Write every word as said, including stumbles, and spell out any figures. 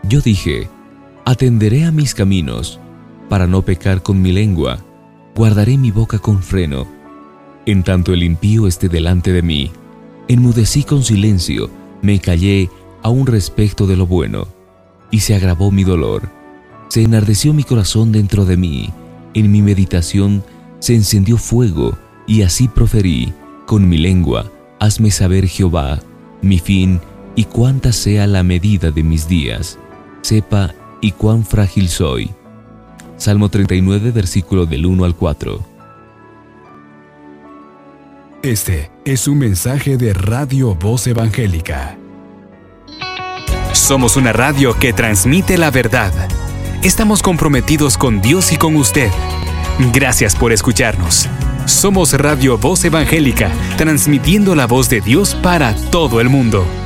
Yo dije: atenderé a mis caminos, para no pecar con mi lengua, guardaré mi boca con freno. En tanto el impío esté delante de mí, enmudecí con silencio, me callé aún respecto de lo bueno, y se agravó mi dolor. Se enardeció mi corazón dentro de mí, en mi meditación se encendió fuego, y así proferí con mi lengua: hazme saber, Jehová, mi fin y cuánta sea la medida de mis días. Sepa y cuán frágil soy. Salmo treinta y nueve, versículo del uno al cuatro. Este es un mensaje de Radio Voz Evangélica. Somos una radio que transmite la verdad. Estamos comprometidos con Dios y con usted. Gracias por escucharnos. Somos Radio Voz Evangélica, transmitiendo la voz de Dios para todo el mundo.